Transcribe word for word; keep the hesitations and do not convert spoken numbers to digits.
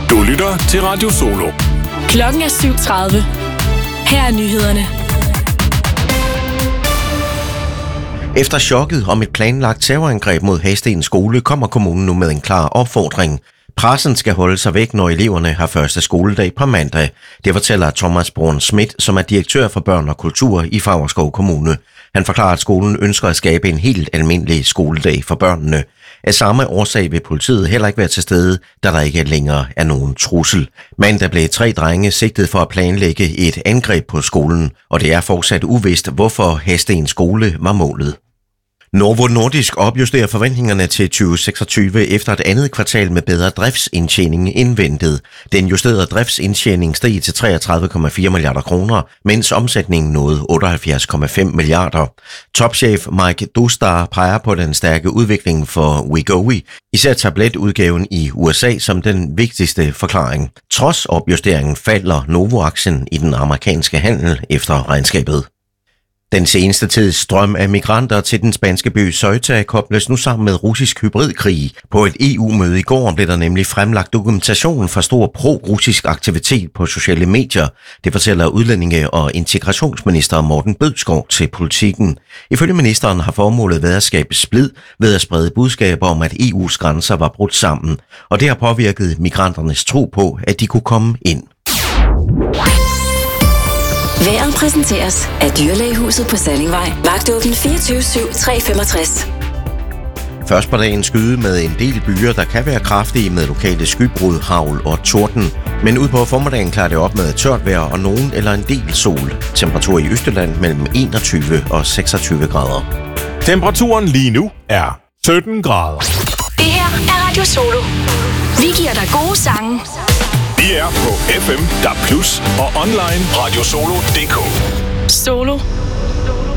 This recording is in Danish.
Du lytter til Radio Solo. Klokken er syv tredive. Her er nyhederne. Efter chokket om et planlagt terrorangreb mod Hadsten skole, kommer kommunen nu med en klar opfordring. Pressen skal holde sig væk, når eleverne har første skoledag på mandag. Det fortæller Thomas Brun Schmidt, som er direktør for børn og kultur i Favrskov Kommune. Han forklarer, at skolen ønsker at skabe en helt almindelig skoledag for børnene. Af samme årsag vil politiet heller ikke være til stede, da der ikke længere er nogen trussel. Mandag blev tre drenge sigtet for at planlægge et angreb på skolen, og det er fortsat uvist, hvorfor Hadsten skole var målet. Novo Nordisk opjusterer forventningerne til tyve seksogtyve efter et andet kvartal med bedre driftsindtjening end ventet. Den justerede driftsindtjening steg til treogtredive komma fire milliarder kroner, mens omsætningen nåede otteoghalvfjerds komma fem milliarder. Topchef Mike Dostar peger på den stærke udvikling for Wegovy, især tabletudgaven i U S A som den vigtigste forklaring. Trods opjusteringen falder Novo-aktien i den amerikanske handel efter regnskabet. Den seneste tids strøm af migranter til den spanske by Ceuta kobles nu sammen med russisk hybridkrig. På et E U-møde i går blev der nemlig fremlagt dokumentation for stor pro-russisk aktivitet på sociale medier. Det fortæller udlændinge- og integrationsminister Morten Bødskov til Politiken. Ifølge ministeren har formålet været at skabe splid ved at sprede budskaber om, at E U's grænser var brudt sammen. Og det har påvirket migranternes tro på, at de kunne komme ind. Vejret præsenteres af Dyrlægehuset på Sallingvej. Vagtåben fireogtyve syv tre femogtres. Først på dagen skyde med en del byer, der kan være kraftige med lokale skybrud, hagl og torden. Men ud på formiddagen klarer det op med tørt vejr og nogen eller en del sol. Temperatur i Østjylland mellem enogtyve og seksogtyve grader. Temperaturen lige nu er sytten grader. Det her er Radio Solo. Vi giver dig gode sange. Vi er på F M, D A B plus og online radiosolo punktum d k. Solo.